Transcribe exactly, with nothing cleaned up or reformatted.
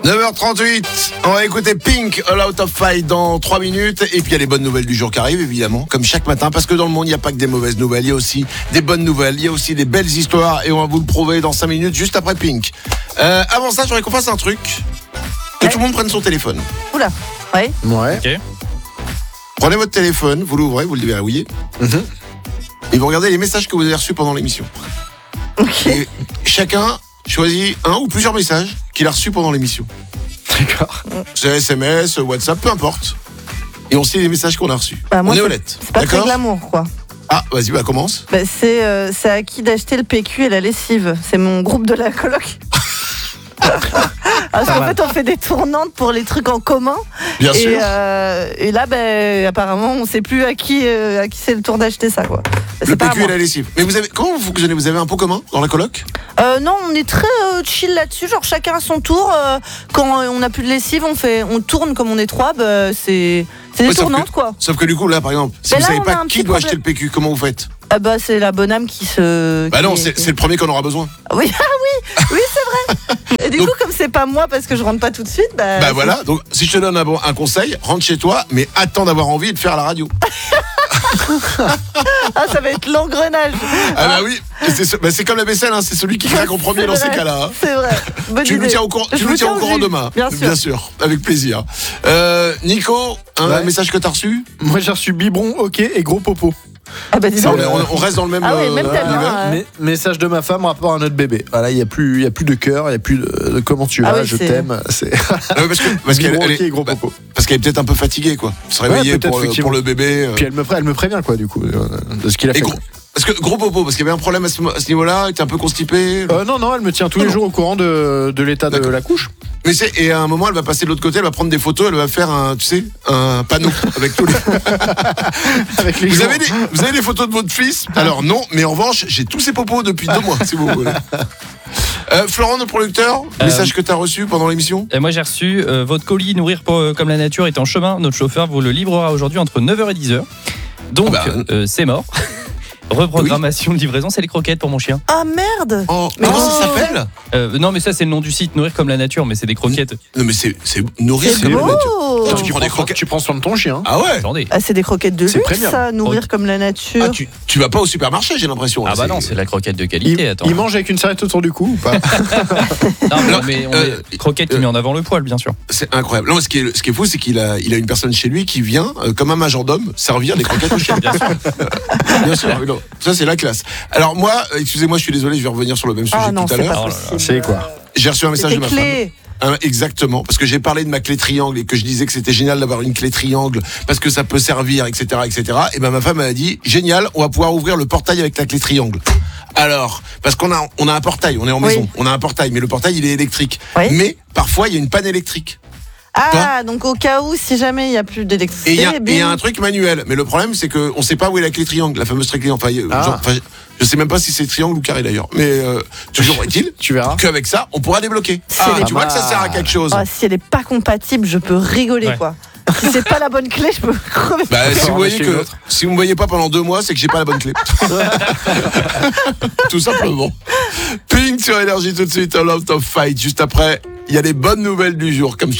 neuf heures trente-huit, on va écouter Pink, All Out of Fight dans trois minutes. Et puis il y a les bonnes nouvelles du jour qui arrivent, évidemment, comme chaque matin. Parce que dans le monde, il n'y a pas que des mauvaises nouvelles, il y a aussi des bonnes nouvelles, il y a aussi des belles histoires. Et on va vous le prouver dans cinq minutes, juste après Pink. Euh, avant ça, j'aurais qu'on fasse un truc. Que ouais. tout le monde prenne son téléphone. Oula, ouais. Ouais. Ok. Prenez votre téléphone, vous l'ouvrez, vous le déverrouillez. Mm-hmm. Et vous regardez les messages que vous avez reçus pendant l'émission. Ok. Et chacun choisit un ou plusieurs messages qu'il a reçus pendant l'émission. D'accord. C'est S M S, WhatsApp, peu importe. Et on sait les messages qu'on a reçus. Bah, moi, on est c'est- honnête. C'est pas très D'accord ? glamour, quoi. Ah, vas-y, bah commence. Bah, c'est, euh, c'est à qui d'acheter le P Q et la lessive. C'est mon groupe de la coloc. Parce qu'en fait, on fait des tournantes pour les trucs en commun. Bien et, sûr. euh, et là, ben, apparemment, on sait plus à qui, euh, à qui c'est le tour d'acheter ça, quoi. Le C'est pas P à Q et moi. la lessive. Mais vous avez, comment vous fonctionnez ? Vous avez un pot commun dans la coloc ? Euh, non, on est très euh, chill là-dessus. Genre chacun à son tour. euh, quand on n'a plus de lessive, on fait, on tourne comme on est trois. Bah, c'est, c'est des Ouais, sauf tournantes, que- quoi. Sauf que du coup, là, par exemple, si Mais vous là, savez on a pas un qui petit doit problème. acheter le P Q, comment vous faites ? Ah bah, c'est la bonne âme qui se. Bah qui non, est- c'est, c'est le premier qu'on aura besoin. Oui, ah oui, oui, c'est vrai. Et du Donc- coup, comme c'est pas moi parce que je rentre pas tout de suite, bah. Bah voilà, donc si je te donne un, bon- un conseil, rentre chez toi, mais attends d'avoir envie de faire la radio. Ah, ça va être l'engrenage. Ah bah oui, et c'est, ce- bah c'est comme la vaisselle, hein, c'est celui qui craque en premier C'est dans ces vrai, cas-là. hein. C'est vrai. Bonne Tu nous idée. tiens au courant, tu Je nous vous tiens au tiens au courant jus, demain. bien sûr. avec plaisir. Euh, Nico, un Ouais. message que t'as reçu ? Moi, j'ai reçu biberon, ok, et gros popo. Ah bah dis Ça, donc. on, est- on reste dans le même Ah oui, euh, même thème, univers. hein. Mais, message de ma femme rapport à notre bébé. Voilà, il n'y a, plus- il y a plus de cœur, il n'y a plus de, de comment tu vas, Ah oui, je c'est- t'aime. C'est Ouais, parce, que, parce, qu'elle, biberon, elle ok, est, et gros bah, popo. parce qu'elle est peut-être un peu fatiguée, quoi. Se réveiller Ouais, peut-être, pour, le, effectivement. pour le bébé. euh. Puis elle me, pré- elle me prévient, quoi, du coup, euh, de ce qu'il a Et fait. gros, parce que gros popo, parce qu'il y avait un problème à ce, à ce niveau-là, il était un peu constipé. Euh, non, non, elle me tient tous Non, les non. jours au courant de, de l'état de D'accord. la couche. Mais c'est, et à un moment, elle va passer de l'autre côté, elle va prendre des photos, elle va faire un, tu sais, un panneau avec tous les. Avec les Vous jours. avez, des, vous avez des photos de votre fils ? Alors non, mais en revanche, j'ai tous ces popos depuis deux mois, si vous voulez. Euh, Florent, notre producteur, Euh, message que tu as reçu pendant l'émission ? Et moi j'ai reçu euh, votre colis nourrir pour, euh, comme la nature est en chemin. Notre chauffeur vous le livrera aujourd'hui entre neuf heures et dix heures. Donc Ah bah. euh, c'est mort. Reprogrammation de livraison, c'est les croquettes pour mon chien. Ah merde. Oh, Mais comment ça oh. s'appelle ? Euh, non mais ça c'est le nom du site, nourrir comme la nature, mais c'est des croquettes. Non, mais c'est, c'est nourrir, C'est c'est le beau. nature. Oh. Tu prends des croquettes. Tu prends soin de ton chien. Ah ouais ? Attendez. Ah, c'est des croquettes de C'est luxe, premium. ça, nourrir Oh. comme la nature. Ah, tu, tu vas pas au supermarché, j'ai l'impression. Ah là, bah non, c'est la croquette de Il, qualité. Attends. il mange avec une serviette autour du cou ou pas? Non, mais on met, on Euh, met croquette qui euh, met en avant le poil, bien sûr. C'est incroyable. Non, ce qui est, ce qui est fou, c'est qu'il a, il a une personne chez lui qui vient, euh, comme un majordome, servir des croquettes au chien. Bien sûr. Bien sûr. oui, non. Ça, c'est la classe. Alors moi, euh, excusez-moi, je suis désolé, je vais revenir sur le même sujet Ah que non, tout à c'est l'heure. pas Oh là là. possible. C'est quoi? J'ai reçu un message C'est de tes ma femme. clés. Hein, exactement, parce que j'ai parlé de ma clé triangle et que je disais que c'était génial d'avoir une clé triangle parce que ça peut servir, et cetera, et cetera. Et ben ma femme m'a dit génial, on va pouvoir ouvrir le portail avec la clé triangle. Alors, parce qu'on a on a un portail, on est en Oui. maison, on a un portail, mais le portail il est électrique. Oui. Mais parfois il y a une panne électrique. Ah, donc au cas où, si jamais il n'y a plus Et d'électricité, il y, a- et il y a bim. un truc manuel, mais le problème c'est que on sait pas où est la clé triangle, la fameuse clé triangle. Enfin, euh, Ah. genre, enfin, je sais même pas si c'est triangle ou carré d'ailleurs, mais euh, toujours est-il Tu verras. qu'avec ça on pourra débloquer. C'est Ah, les- tu vois que ça sert à quelque chose. Ah, si elle est pas compatible, je peux rigoler, Ouais. quoi. Si c'est pas la bonne clé, je peux crever. Bah, si en vous voyez acheter que une autre. si vous me voyez pas pendant deux mois, c'est que j'ai pas la bonne clé. Tout simplement. Pink sur Énergie tout de suite, All Out of Fight. Juste après, il y a les bonnes nouvelles du jour, comme chaque